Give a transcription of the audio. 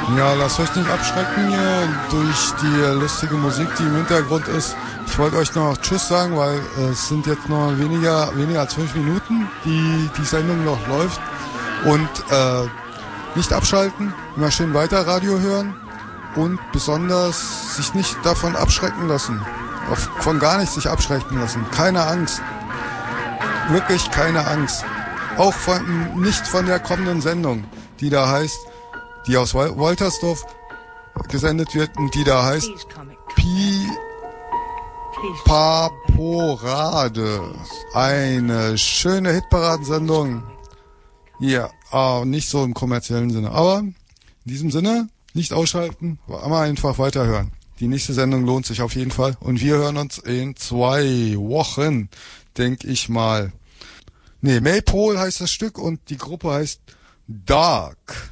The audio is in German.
Ja, lasst euch nicht abschrecken hier durch die lustige Musik, die im Hintergrund ist. Ich wollte euch noch Tschüss sagen, weil es sind jetzt noch weniger als 5 Minuten, die Sendung noch läuft. Und nicht abschalten, immer schön weiter Radio hören und besonders sich nicht davon abschrecken lassen. Von gar nichts sich abschrecken lassen. Keine Angst. Wirklich keine Angst. Auch nicht von der kommenden Sendung, die da heißt, die aus Woltersdorf gesendet wird und die da heißt Paporade. Eine schöne Hitparadensendung. Ja, nicht so im kommerziellen Sinne. Aber in diesem Sinne, nicht ausschalten, aber einfach weiterhören. Die nächste Sendung lohnt sich auf jeden Fall. Und wir hören uns in 2 Wochen, denke ich mal. Nee, Maypole heißt das Stück und die Gruppe heißt Dark.